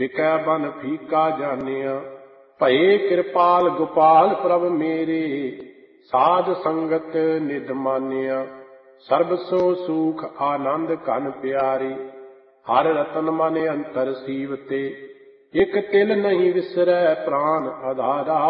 ਵਿਕੈ ਬਨ ਫੀਕਾ ਜਾਣਿਆ। ਭਏ ਕਿਰਪਾਲ ਗੋਪਾਲ ਪ੍ਰਭ ਮੇਰੇ, ਸਾਧ ਸੰਗਤ ਨਿਧ ਮਾਨਿਆ। ਸਰਬ ਸੋ ਸੂਖ ਆਨੰਦ ਘਨ ਪਿਆਰੀ, ਹਰ ਰਤਨ ਮਨ ਅੰਤਰ ਸੀਵਤੇ। ਇਕ ਤਿਲ ਨਹੀਂ ਵਿਸਰੈ ਪ੍ਰਾਨ ਆਧਾਰਾ,